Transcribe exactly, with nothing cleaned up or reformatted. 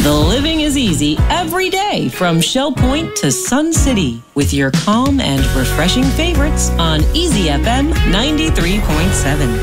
The living is easy every day from Shell Point to Sun City with your calm and refreshing favorites on Easy F M ninety-three point seven.